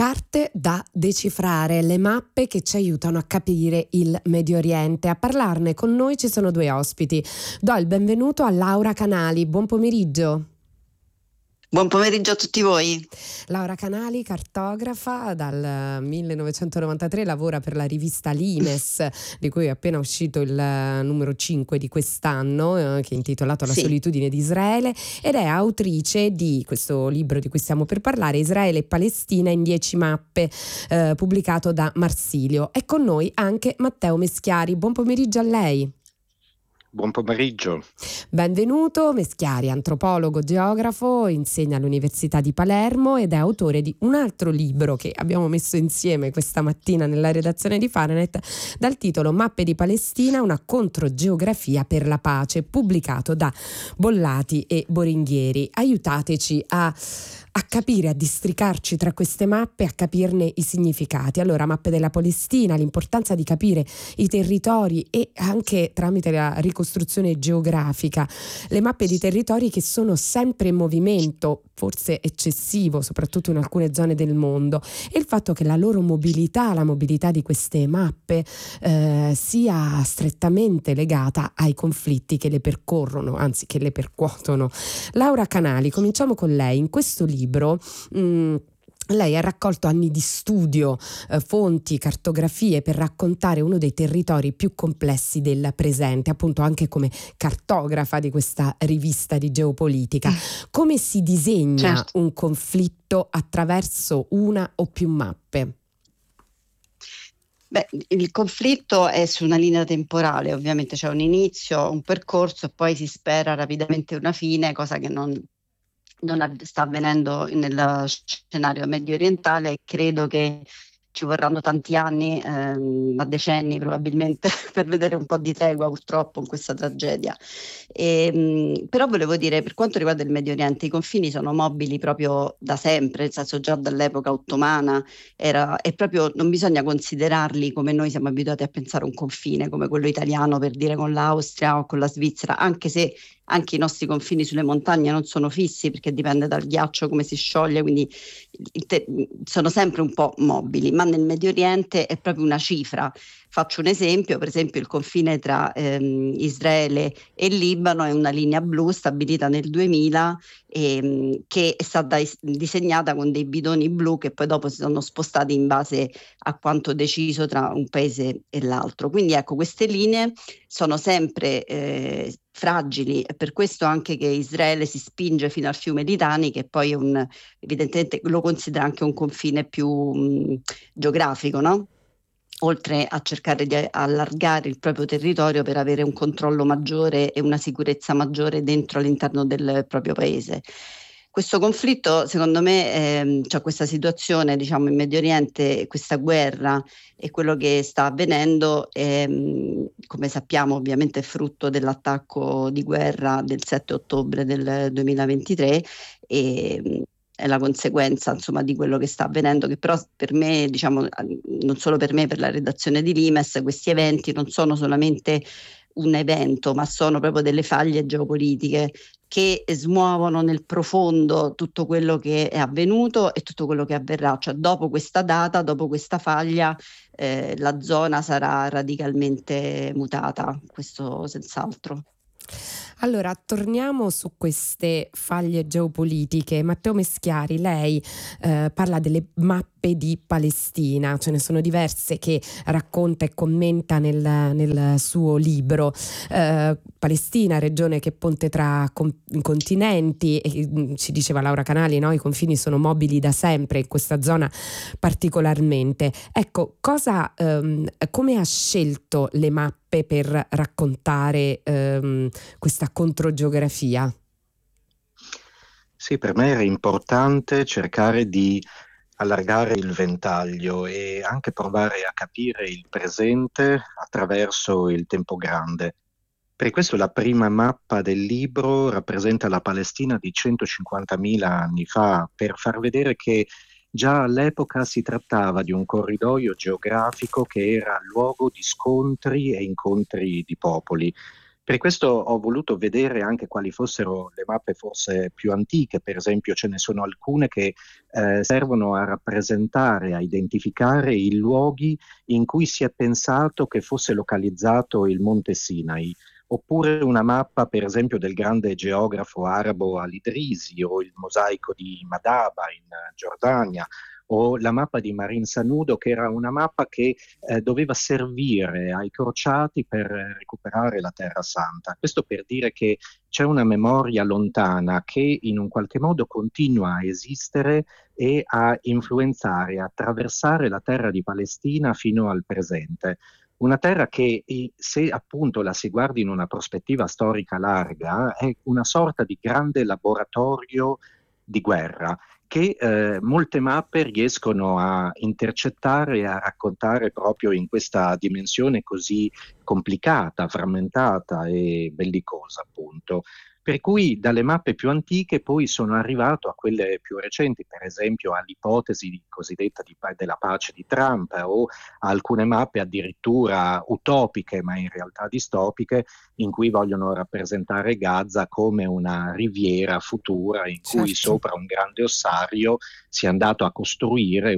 Carte da decifrare, le mappe che ci aiutano a capire il Medio Oriente. A parlarne con noi ci sono due ospiti. Do il benvenuto a Laura Canali. Buon pomeriggio. Buon pomeriggio a tutti voi. Laura Canali, cartografa, dal 1993 lavora per la rivista Limes, di cui è appena uscito il numero 5 di quest'anno, che è intitolato La solitudine di Israele, ed è autrice di questo libro di cui stiamo per parlare, Israele e Palestina in 10 mappe, pubblicato da Marsilio. È con noi anche Matteo Meschiari. Buon pomeriggio a lei. Buon pomeriggio. Benvenuto. Meschiari, antropologo, geografo, insegna all'Università di Palermo ed è autore di un altro libro che abbiamo messo insieme questa mattina nella redazione di Fahrenheit dal titolo Mappe di Palestina, una controgeografia per la pace, pubblicato da Bollati e Boringhieri. Aiutateci a capire, a districarci tra queste mappe, a capirne i significati. Allora, mappe della Palestina, l'importanza di capire i territori e anche tramite la ricostruzione geografica, le mappe di territori che sono sempre in movimento, forse eccessivo, soprattutto in alcune zone del mondo, e il fatto che la loro mobilità, la mobilità di queste mappe sia strettamente legata ai conflitti che le percorrono, anzi che le percuotono. Laura Canali, cominciamo con lei. In questo libro lei ha raccolto anni di studio, fonti, cartografie per raccontare uno dei territori più complessi del presente, appunto anche come cartografa di questa rivista di geopolitica. Come si disegna un conflitto attraverso una o più mappe? Beh, il conflitto è su una linea temporale, ovviamente c'è un inizio, un percorso e poi si spera rapidamente una fine, cosa che non sta avvenendo nel scenario medio orientale, e credo che ci vorranno tanti anni, ma decenni probabilmente, per vedere un po' di tregua purtroppo in questa tragedia. Però volevo dire, per quanto riguarda il Medio Oriente, i confini sono mobili proprio da sempre, nel senso già dall'epoca ottomana è proprio, non bisogna considerarli come noi siamo abituati a pensare un confine, come quello italiano per dire con l'Austria o con la Svizzera, anche se anche i nostri confini sulle montagne non sono fissi perché dipende dal ghiaccio come si scioglie, quindi sono sempre un po' mobili, ma nel Medio Oriente è proprio una cifra. Faccio un esempio, per esempio il confine tra Israele e Libano è una linea blu stabilita nel 2000 che è stata disegnata con dei bidoni blu che poi dopo si sono spostati in base a quanto deciso tra un paese e l'altro. Quindi ecco, queste linee sono sempre fragili, e per questo anche che Israele si spinge fino al fiume Litani, che poi è evidentemente lo considera anche un confine più geografico, no? Oltre a cercare di allargare il proprio territorio per avere un controllo maggiore e una sicurezza maggiore all'interno del proprio paese. Questo conflitto, secondo me, cioè questa situazione, diciamo, in Medio Oriente, questa guerra e quello che sta avvenendo, come sappiamo, ovviamente è frutto dell'attacco di guerra del 7 ottobre del 2023 e è la conseguenza, insomma, di quello che sta avvenendo, che però per me, diciamo, non solo per me, per la redazione di Limes, questi eventi non sono solamente un evento, ma sono proprio delle faglie geopolitiche che smuovono nel profondo tutto quello che è avvenuto e tutto quello che avverrà. Cioè dopo questa data, dopo questa faglia, la zona sarà radicalmente mutata, questo senz'altro. Allora, torniamo su queste faglie geopolitiche. Matteo Meschiari, lei parla delle mappe di Palestina, ce ne sono diverse che racconta e commenta nel suo libro. Palestina, regione che è ponte tra continenti, e ci diceva Laura Canali, no? I confini sono mobili da sempre, in questa zona particolarmente. Ecco, come ha scelto le mappe per raccontare questa controgeografia? Sì, per me era importante cercare di allargare il ventaglio e anche provare a capire il presente attraverso il tempo grande. Per questo la prima mappa del libro rappresenta la Palestina di 150.000 anni fa, per far vedere che già all'epoca si trattava di un corridoio geografico che era luogo di scontri e incontri di popoli. Per questo ho voluto vedere anche quali fossero le mappe forse più antiche. Per esempio ce ne sono alcune che servono a rappresentare, a identificare i luoghi in cui si è pensato che fosse localizzato il Monte Sinai, oppure una mappa per esempio del grande geografo arabo Al-Idrisi, o il mosaico di Madaba in Giordania, o la mappa di Marin Sanudo, che era una mappa che doveva servire ai crociati per recuperare la Terra Santa. Questo per dire che c'è una memoria lontana che in un qualche modo continua a esistere e a influenzare, a attraversare la terra di Palestina fino al presente. Una terra che, se appunto la si guardi in una prospettiva storica larga, è una sorta di grande laboratorio di guerra che molte mappe riescono a intercettare e a raccontare proprio in questa dimensione così complicata, frammentata e bellicosa, appunto. Per cui dalle mappe più antiche poi sono arrivato a quelle più recenti, per esempio all'ipotesi cosiddetta della pace di Trump, o a alcune mappe addirittura utopiche, ma in realtà distopiche, in cui vogliono rappresentare Gaza come una riviera futura in cui Certo. sopra un grande ossario si è andato a costruire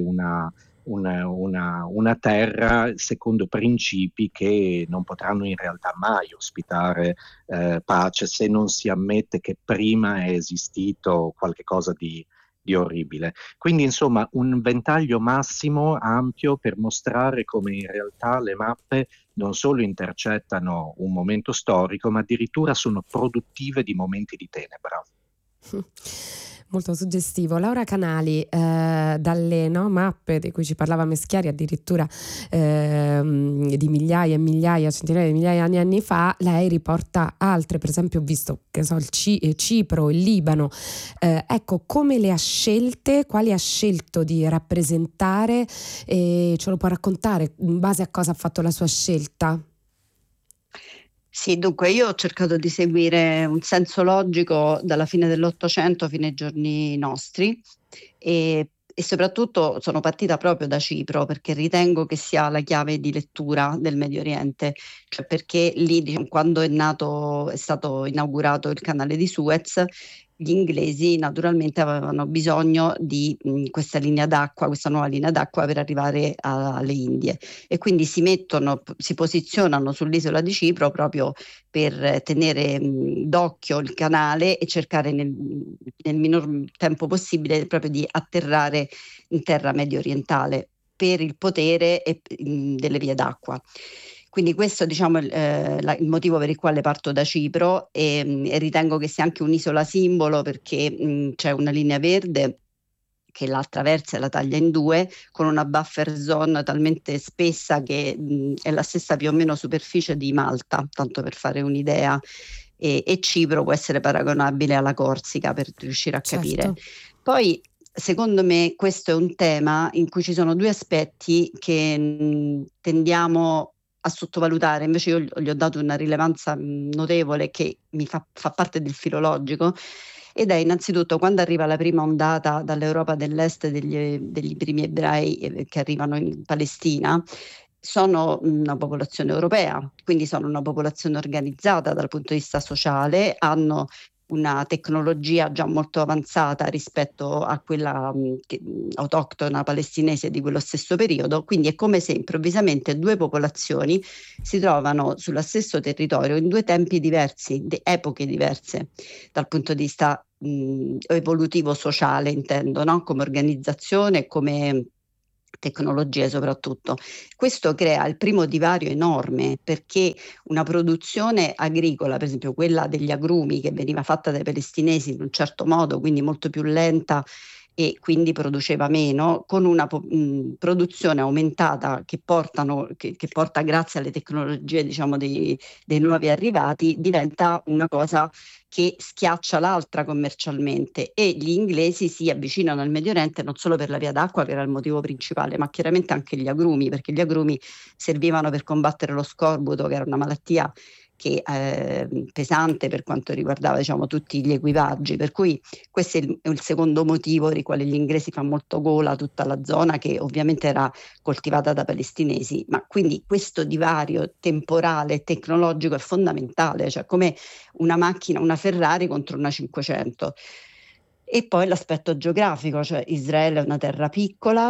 una terra secondo principi che non potranno in realtà mai ospitare pace, se non si ammette che prima è esistito qualche cosa di orribile. Quindi insomma un ventaglio massimo ampio per mostrare come in realtà le mappe non solo intercettano un momento storico, ma addirittura sono produttive di momenti di tenebra. Molto suggestivo. Laura Canali, dalle mappe di cui ci parlava Meschiari, addirittura di migliaia e migliaia, centinaia di migliaia di anni fa, lei riporta altre, per esempio ho visto che so, Cipro, il Libano. Ecco, come le ha scelte, quali ha scelto di rappresentare, ce lo può raccontare in base a cosa ha fatto la sua scelta? Sì, dunque io ho cercato di seguire un senso logico dalla fine dell'Ottocento fino ai giorni nostri e soprattutto sono partita proprio da Cipro perché ritengo che sia la chiave di lettura del Medio Oriente, cioè perché lì quando è stato inaugurato il canale di Suez, gli inglesi naturalmente avevano bisogno di questa linea d'acqua, questa nuova linea d'acqua per arrivare alle Indie e quindi si posizionano sull'isola di Cipro proprio per tenere d'occhio il canale e cercare nel minor tempo possibile proprio di atterrare in terra medio orientale per il potere delle vie d'acqua. Quindi questo diciamo il motivo per il quale parto da Cipro e ritengo che sia anche un'isola simbolo perché c'è una linea verde che la attraversa e la taglia in due con una buffer zone talmente spessa che è la stessa più o meno superficie di Malta, tanto per fare un'idea, e Cipro può essere paragonabile alla Corsica per riuscire a capire. Certo. Poi secondo me questo è un tema in cui ci sono due aspetti che tendiamo a sottovalutare, invece io gli ho dato una rilevanza notevole che mi fa parte del filologico, ed è innanzitutto quando arriva la prima ondata dall'Europa dell'Est degli primi ebrei che arrivano in Palestina, sono una popolazione europea, quindi sono una popolazione organizzata dal punto di vista sociale, hanno una tecnologia già molto avanzata rispetto a quella autoctona palestinese di quello stesso periodo, quindi è come se improvvisamente due popolazioni si trovano sullo stesso territorio in due tempi diversi, epoche diverse dal punto di vista evolutivo sociale, intendo, no? Come organizzazione, come tecnologie soprattutto. Questo crea il primo divario enorme perché una produzione agricola, per esempio quella degli agrumi che veniva fatta dai palestinesi in un certo modo, quindi molto più lenta e quindi produceva meno, con una produzione aumentata che porta grazie alle tecnologie diciamo dei nuovi arrivati, diventa una cosa che schiaccia l'altra commercialmente e gli inglesi si avvicinano al Medio Oriente non solo per la via d'acqua che era il motivo principale, ma chiaramente anche gli agrumi, perché gli agrumi servivano per combattere lo scorbuto, che era una malattia che pesante per quanto riguardava, diciamo, tutti gli equipaggi, per cui questo è il secondo motivo per il quale gli inglesi fanno molto gola a tutta la zona, che ovviamente era coltivata da palestinesi, ma quindi questo divario temporale e tecnologico è fondamentale, cioè come una macchina, una Ferrari contro una 500. E poi l'aspetto geografico, cioè Israele è una terra piccola,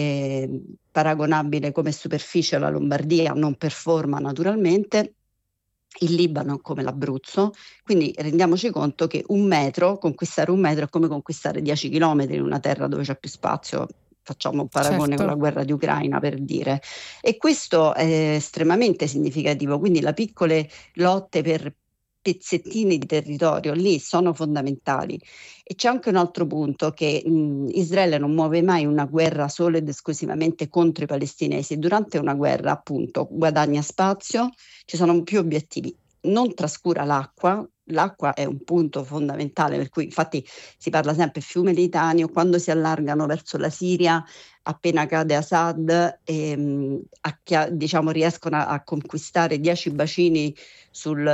paragonabile come superficie alla Lombardia, non per forma naturalmente, il Libano come l'Abruzzo, quindi rendiamoci conto che conquistare un metro è come conquistare 10 chilometri in una terra dove c'è più spazio. Facciamo un paragone con la Certo. guerra di Ucraina, per dire. E questo è estremamente significativo, quindi le piccole lotte per pezzettini di territorio lì sono fondamentali. E c'è anche un altro punto, che Israele non muove mai una guerra solo ed esclusivamente contro i palestinesi. Durante una guerra, appunto, guadagna spazio, ci sono più obiettivi. Non trascura l'acqua. L'acqua è un punto fondamentale, per cui infatti si parla sempre fiume Litanio, quando si allargano verso la Siria, appena cade Assad, diciamo, riescono a conquistare 10 bacini sul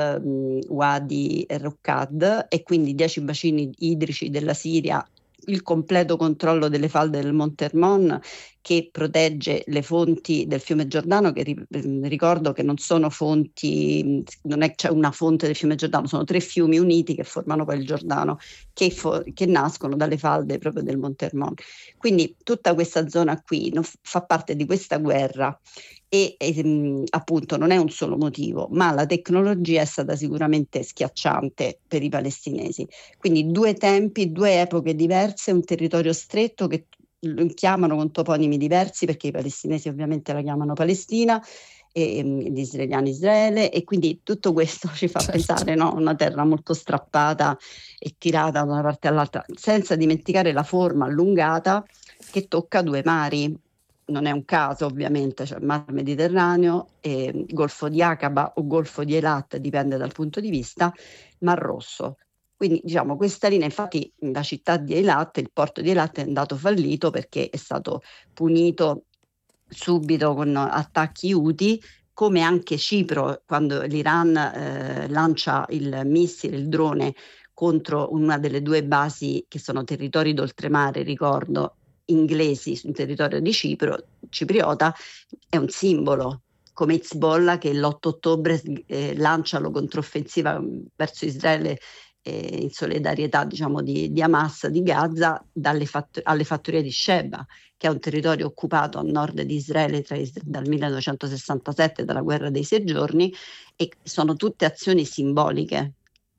Wadi el-Rokkad, e quindi 10 bacini idrici della Siria, il completo controllo delle falde del Monte Hermon, che protegge le fonti del fiume Giordano, che ricordo che non sono fonti, non è c'è una fonte del fiume Giordano, sono 3 fiumi uniti che formano poi il Giordano, che nascono dalle falde proprio del Monte Hermon. Quindi tutta questa zona qui fa parte di questa guerra, e appunto non è un solo motivo, ma la tecnologia è stata sicuramente schiacciante per i palestinesi. Quindi 2 tempi, 2 epoche diverse, un territorio stretto che lo chiamano con toponimi diversi, perché i palestinesi ovviamente la chiamano Palestina e gli israeliani Israele, e quindi tutto questo ci fa pensare, no? Una terra molto strappata e tirata da una parte all'altra, senza dimenticare la forma allungata che tocca 2 mari. Non è un caso, ovviamente, cioè il Mar Mediterraneo, Golfo di Aqaba o Golfo di Eilat, dipende dal punto di vista, Mar Rosso. Quindi diciamo questa linea, infatti la città di Eilat, il porto di Eilat è andato fallito perché è stato punito subito con attacchi Houthi, come anche Cipro, quando l'Iran lancia il missile, il drone contro una delle 2 basi che sono territori d'oltremare, ricordo, inglesi sul territorio di Cipro, cipriota, è un simbolo, come Hezbollah che l'8 ottobre lancia la controffensiva verso Israele, in solidarietà, diciamo, di Hamas di Gaza, alle fattorie di Sheba, che è un territorio occupato a nord di Israele dal 1967, dalla guerra dei 6 giorni, e sono tutte azioni simboliche,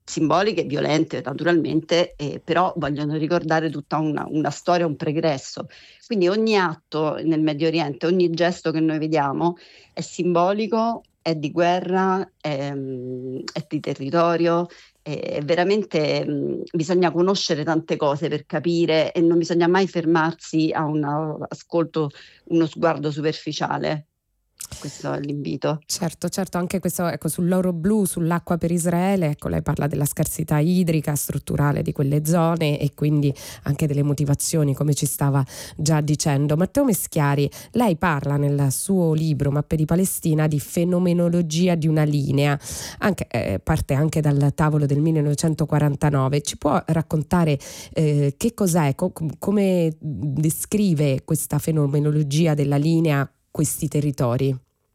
violente naturalmente, però vogliono ricordare tutta una storia, un pregresso. Quindi ogni atto nel Medio Oriente, ogni gesto che noi vediamo è simbolico, è di guerra, è di territorio. Veramente bisogna conoscere tante cose per capire, e non bisogna mai fermarsi a un ascolto, uno sguardo superficiale. Questo è l'invito. Certo, anche questo, ecco, sull'oro blu, sull'acqua per Israele, ecco, lei parla della scarsità idrica strutturale di quelle zone e quindi anche delle motivazioni, come ci stava già dicendo. Matteo Meschiari, lei parla nel suo libro Mappe di Palestina di fenomenologia di una linea, parte anche dal tavolo del 1949. Ci può raccontare che cos'è, come descrive questa fenomenologia della linea questi territori?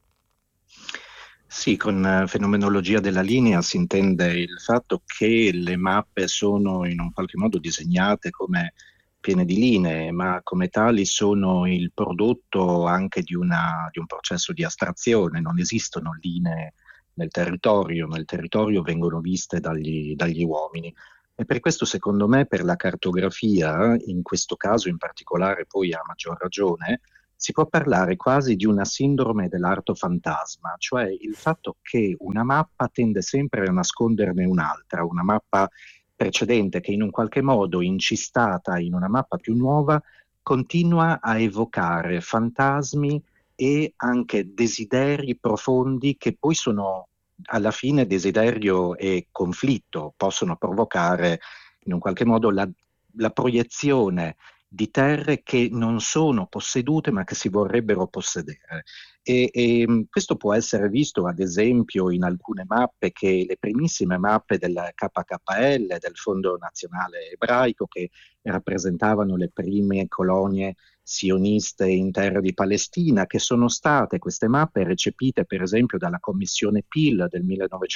Sì, con fenomenologia della linea si intende il fatto che le mappe sono in un qualche modo disegnate come piene di linee, ma come tali sono il prodotto anche di un processo di astrazione. Non esistono linee nel territorio vengono viste dagli uomini. E per questo, secondo me, per la cartografia, in questo caso in particolare, poi a maggior ragione, si può parlare quasi di una sindrome dell'arto fantasma, cioè il fatto che una mappa tende sempre a nasconderne un'altra, una mappa precedente che in un qualche modo incistata in una mappa più nuova continua a evocare fantasmi e anche desideri profondi che poi sono alla fine desiderio e conflitto, possono provocare in un qualche modo la proiezione di terre che non sono possedute ma che si vorrebbero possedere. Questo può essere visto ad esempio in alcune mappe, che le primissime mappe del KKL, del Fondo Nazionale Ebraico, che rappresentavano le prime colonie sioniste in terra di Palestina, che sono state queste mappe recepite per esempio dalla Commissione Peel del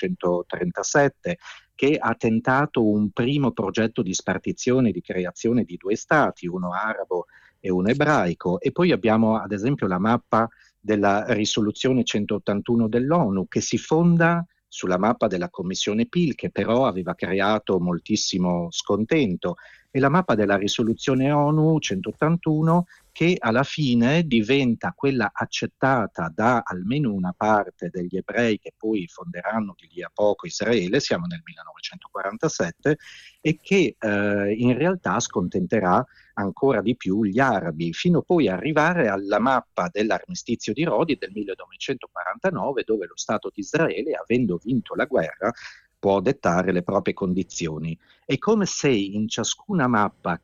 1937, che ha tentato un primo progetto di spartizione, di creazione di due stati, uno arabo e uno ebraico. E poi abbiamo ad esempio la mappa della risoluzione 181 dell'ONU, che si fonda sulla mappa della Commissione Peel, che però aveva creato moltissimo scontento, e la mappa della risoluzione ONU 181, che alla fine diventa quella accettata da almeno una parte degli ebrei che poi fonderanno di lì a poco Israele, siamo nel 1947, e che in realtà scontenterà ancora di più gli arabi, fino poi ad arrivare alla mappa dell'armistizio di Rodi del 1949, dove lo Stato di Israele, avendo vinto la guerra, può dettare le proprie condizioni. È come se in ciascuna mappa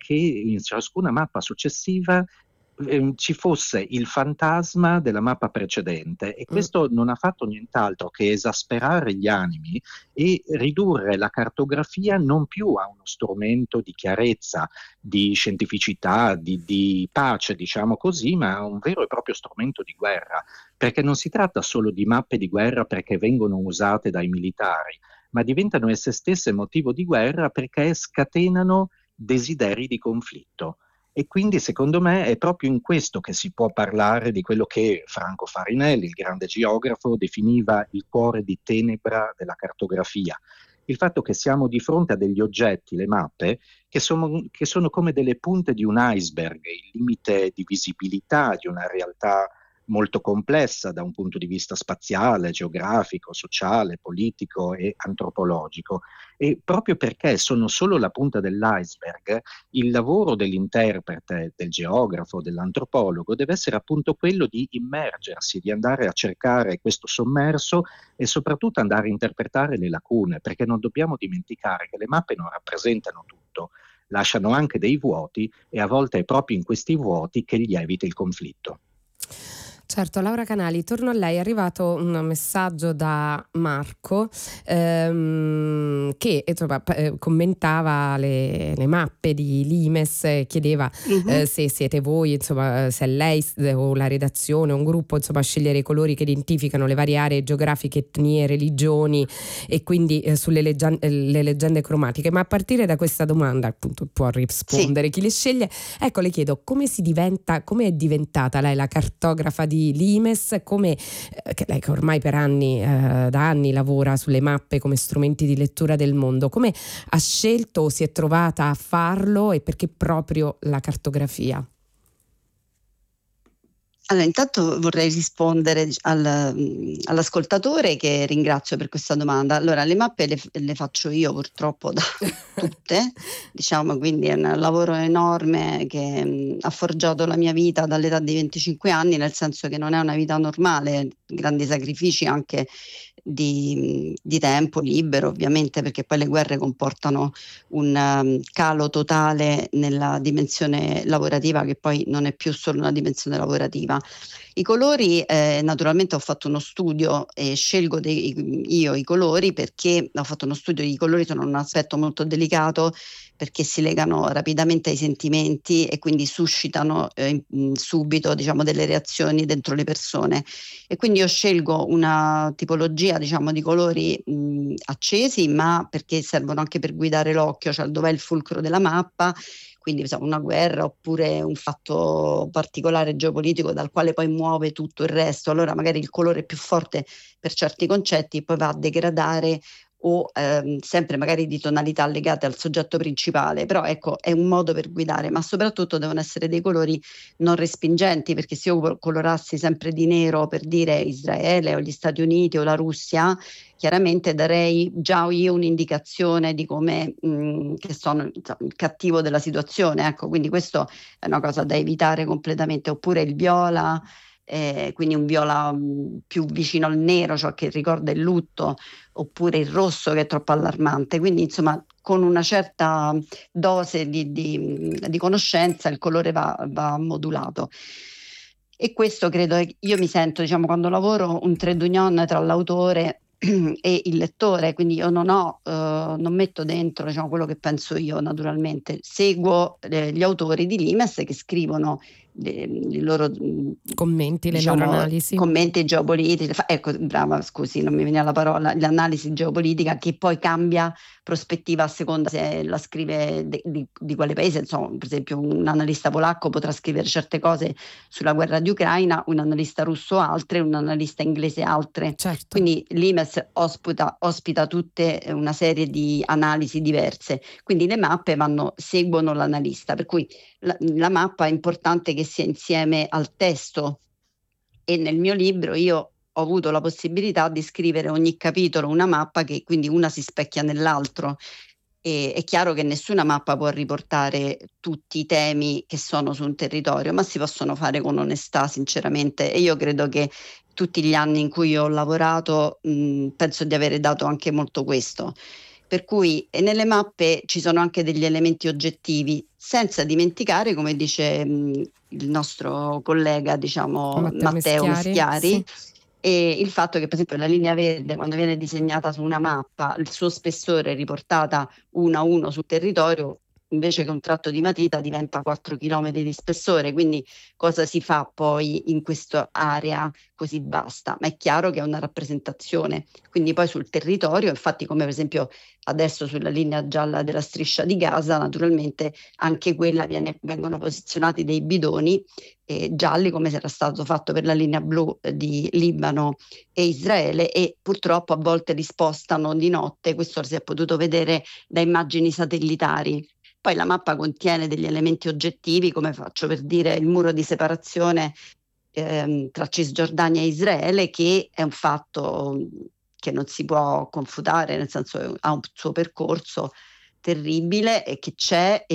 successiva ci fosse il fantasma della mappa precedente, e questo non ha fatto nient'altro che esasperare gli animi e ridurre la cartografia non più a uno strumento di chiarezza, di scientificità, di pace, diciamo così, ma a un vero e proprio strumento di guerra, perché non si tratta solo di mappe di guerra perché vengono usate dai militari, ma diventano esse stesse motivo di guerra perché scatenano desideri di conflitto. E quindi secondo me è proprio in questo che si può parlare di quello che Franco Farinelli, il grande geografo, definiva il cuore di tenebra della cartografia. Il fatto che siamo di fronte a degli oggetti, le mappe, che sono come delle punte di un iceberg, il limite di visibilità di una realtà molto complessa da un punto di vista spaziale, geografico, sociale, politico e antropologico. E proprio perché sono solo la punta dell'iceberg, il lavoro dell'interprete, del geografo, dell'antropologo deve essere appunto quello di immergersi, di andare a cercare questo sommerso e soprattutto andare a interpretare le lacune, perché non dobbiamo dimenticare che le mappe non rappresentano tutto, lasciano anche dei vuoti, e a volte è proprio in questi vuoti che lievita il conflitto. Certo, Laura Canali, torno a lei. È arrivato un messaggio da Marco che insomma, commentava le mappe di Limes, chiedeva se siete voi, insomma, se è lei o la redazione o un gruppo, insomma, a scegliere i colori che identificano le varie aree geografiche, etnie, religioni, e quindi sulle le leggende cromatiche. Ma a partire da questa domanda, appunto, può rispondere chi le sceglie. Ecco, le chiedo come è diventata lei la cartografa di Limes, che lei che ormai da anni lavora sulle mappe come strumenti di lettura del mondo, come ha scelto o si è trovata a farlo, e perché proprio la cartografia? Allora, intanto vorrei rispondere all'ascoltatore, che ringrazio per questa domanda. Allora, le mappe le faccio io purtroppo da tutte, diciamo, quindi è un lavoro enorme che ha forgiato la mia vita dall'età di 25 anni, nel senso che non è una vita normale, grandi sacrifici anche di tempo libero, ovviamente, perché poi le guerre comportano un calo totale nella dimensione lavorativa, che poi non è più solo una dimensione lavorativa. I colori, naturalmente ho fatto uno studio e scelgo io i colori, perché ho fatto uno studio. I colori sono un aspetto molto delicato, perché si legano rapidamente ai sentimenti e quindi suscitano subito, diciamo, delle reazioni dentro le persone. E quindi io scelgo una tipologia, diciamo, di colori accesi, ma perché servono anche per guidare l'occhio, cioè dov'è il fulcro della mappa. Quindi una guerra oppure un fatto particolare geopolitico dal quale poi muove tutto il resto. Allora magari il colore più forte per certi concetti poi va a degradare, o sempre magari di tonalità legate al soggetto principale, però ecco, è un modo per guidare, ma soprattutto devono essere dei colori non respingenti, perché se io colorassi sempre di nero, per dire Israele o gli Stati Uniti o la Russia, chiaramente darei già io un'indicazione di come che sono il cattivo della situazione, ecco, quindi questo è una cosa da evitare completamente. Oppure il viola, quindi un viola più vicino al nero, cioè che ricorda il lutto, oppure il rosso che è troppo allarmante. Quindi insomma, con una certa dose di conoscenza il colore va modulato. E questo credo, io mi sento, diciamo, quando lavoro, un trade union tra l'autore e il lettore, quindi io non metto dentro, diciamo, quello che penso io, naturalmente seguo gli autori di Limes che scrivono i loro Commenti, le loro diciamo, analisi. commenti geopolitici, ecco, brava, scusi, non mi veniva la parola, l'analisi geopolitica che poi cambia prospettiva a seconda se la scrive di quale paese. Insomma, per esempio un analista polacco potrà scrivere certe cose sulla guerra di Ucraina, un analista russo altre, un analista inglese altre. Certo. Quindi l'Imes ospita tutte una serie di analisi diverse, quindi le mappe seguono l'analista, per cui la mappa è importante che sia insieme al testo, e nel mio libro io ho avuto la possibilità di scrivere ogni capitolo una mappa che quindi una si specchia nell'altro. E è chiaro che nessuna mappa può riportare tutti i temi che sono su un territorio, ma si possono fare con onestà, sinceramente, e io credo che tutti gli anni in cui ho lavorato penso di avere dato anche molto questo. Per cui nelle mappe ci sono anche degli elementi oggettivi, senza dimenticare, come dice il nostro collega, diciamo, Matteo Meschiari, sì. E il fatto che, per esempio, la linea verde, quando viene disegnata su una mappa, il suo spessore è riportata 1 a 1 sul territorio, invece che un tratto di matita diventa 4 chilometri di spessore. Quindi cosa si fa poi in questa area così vasta? Ma è chiaro che è una rappresentazione. Quindi poi sul territorio, infatti, come per esempio adesso sulla linea gialla della striscia di Gaza, naturalmente anche quella vengono posizionati dei bidoni gialli, come era stato fatto per la linea blu di Libano e Israele, e purtroppo a volte li spostano di notte. Questo si è potuto vedere da immagini satellitari. Poi la mappa contiene degli elementi oggettivi, come faccio per dire il muro di separazione tra Cisgiordania e Israele, che è un fatto che non si può confutare, nel senso ha un suo percorso terribile e che c'è,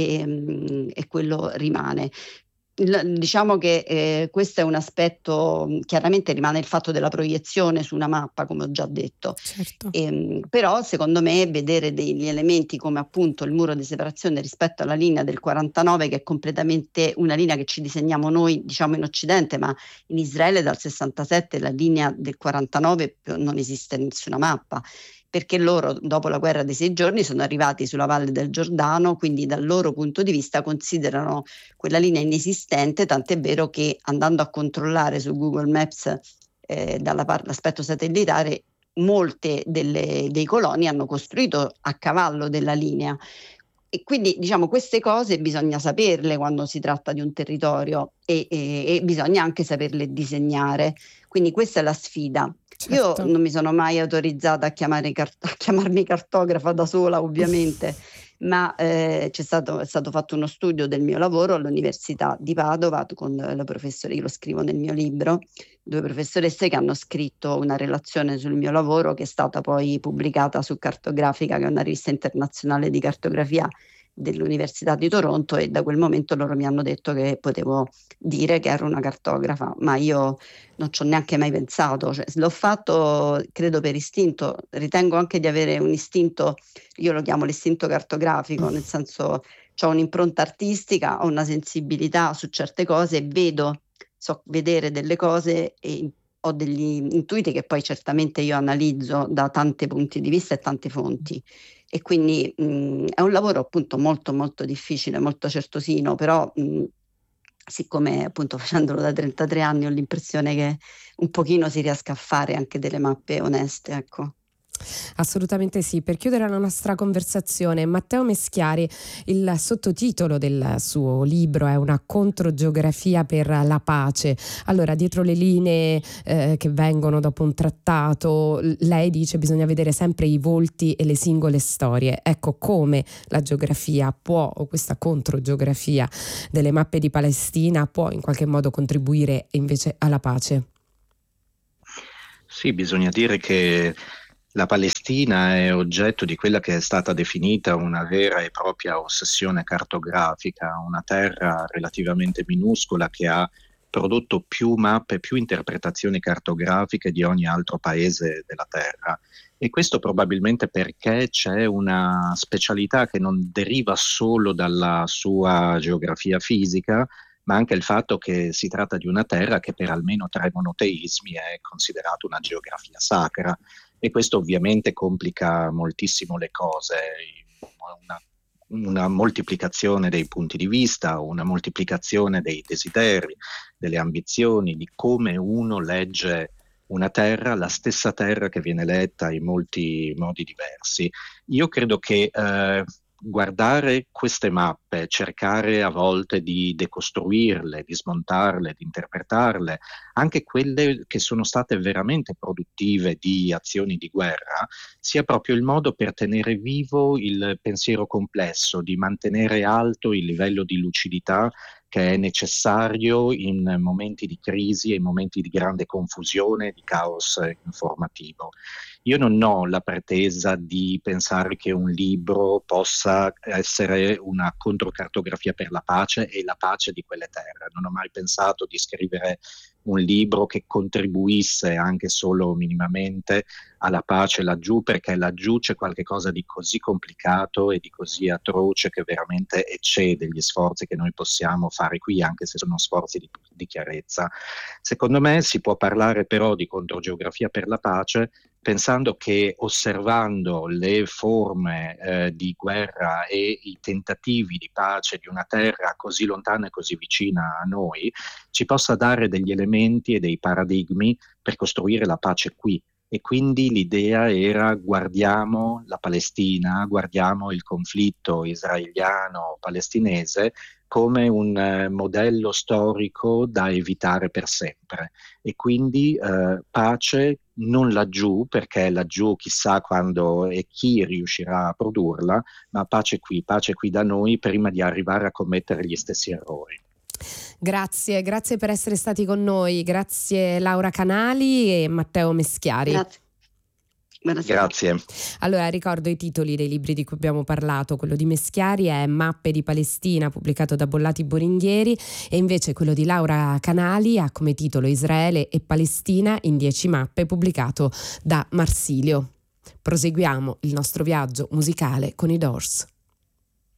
e quello rimane. Diciamo che questo è un aspetto, chiaramente rimane il fatto della proiezione su una mappa, come ho già detto. Certo. Però secondo me vedere degli elementi come appunto il muro di separazione rispetto alla linea del 49, che è completamente una linea che ci disegniamo noi, diciamo, in Occidente, ma in Israele dal 67 la linea del 49 non esiste in nessuna mappa, perché loro dopo la guerra dei 6 giorni sono arrivati sulla valle del Giordano, quindi dal loro punto di vista considerano quella linea inesistente, tant'è vero che andando a controllare su Google Maps dall'aspetto satellitare, molte dei coloni hanno costruito a cavallo della linea. E quindi, diciamo, queste cose bisogna saperle quando si tratta di un territorio, e bisogna anche saperle disegnare. Quindi questa è la sfida. Certo. Io non mi sono mai autorizzata a chiamarmi cartografa da sola, ovviamente, ma è stato fatto uno studio del mio lavoro all'Università di Padova con la professore, io lo scrivo nel mio libro, 2 professoresse che hanno scritto una relazione sul mio lavoro, che è stata poi pubblicata su Cartografica, che è una rivista internazionale di cartografia dell'Università di Toronto, e da quel momento loro mi hanno detto che potevo dire che ero una cartografa, ma io non ci ho neanche mai pensato, cioè, l'ho fatto credo per istinto. Ritengo anche di avere un istinto, io lo chiamo l'istinto cartografico, nel senso ho un'impronta artistica, ho una sensibilità su certe cose, so vedere delle cose e ho degli intuiti che poi certamente io analizzo da tanti punti di vista e tante fonti. E quindi è un lavoro appunto molto molto difficile, molto certosino, però siccome appunto facendolo da 33 anni ho l'impressione che un pochino si riesca a fare anche delle mappe oneste, ecco. Assolutamente sì. Per chiudere la nostra conversazione, Matteo Meschiari, il sottotitolo del suo libro è Una controgeografia per la pace. Allora, dietro le linee che vengono dopo un trattato, lei dice bisogna vedere sempre i volti e le singole storie. Ecco, come la geografia può, o questa controgeografia delle mappe di Palestina, può in qualche modo contribuire invece alla pace? Sì, bisogna dire che la Palestina è oggetto di quella che è stata definita una vera e propria ossessione cartografica, una terra relativamente minuscola che ha prodotto più mappe, più interpretazioni cartografiche di ogni altro paese della terra. E questo probabilmente perché c'è una specialità che non deriva solo dalla sua geografia fisica, ma anche il fatto che si tratta di una terra che per almeno 3 monoteismi è considerata una geografia sacra, e questo ovviamente complica moltissimo le cose. Una moltiplicazione dei punti di vista, una moltiplicazione dei desideri, delle ambizioni, di come uno legge una terra, la stessa terra che viene letta in molti modi diversi. Io credo che guardare queste mappe, cercare a volte di decostruirle, di smontarle, di interpretarle, anche quelle che sono state veramente produttive di azioni di guerra, sia proprio il modo per tenere vivo il pensiero complesso, di mantenere alto il livello di lucidità che è necessario in momenti di crisi e in momenti di grande confusione, di caos informativo. Io non ho la pretesa di pensare che un libro possa essere una controcartografia per la pace e la pace di quelle terre. Non ho mai pensato di scrivere un libro che contribuisse anche solo minimamente alla pace laggiù, perché laggiù c'è qualcosa di così complicato e di così atroce che veramente eccede gli sforzi che noi possiamo fare qui, anche se sono sforzi di chiarezza. Secondo me si può parlare però di controgeografia per la pace pensando che osservando le forme di guerra e i tentativi di pace di una terra così lontana e così vicina a noi, ci possa dare degli elementi e dei paradigmi per costruire la pace qui. E quindi l'idea era: guardiamo la Palestina, guardiamo il conflitto israeliano-palestinese come un modello storico da evitare per sempre, e quindi pace non laggiù, perché laggiù chissà quando e chi riuscirà a produrla, ma pace qui da noi, prima di arrivare a commettere gli stessi errori. Grazie per essere stati con noi, grazie Laura Canali e Matteo Meschiari. Grazie. Grazie. Allora, ricordo i titoli dei libri di cui abbiamo parlato. Quello di Meschiari è Mappe di Palestina, pubblicato da Bollati Boringhieri, e invece quello di Laura Canali ha come titolo Israele e Palestina in 10 mappe, pubblicato da Marsilio. Proseguiamo il nostro viaggio musicale con i Doors.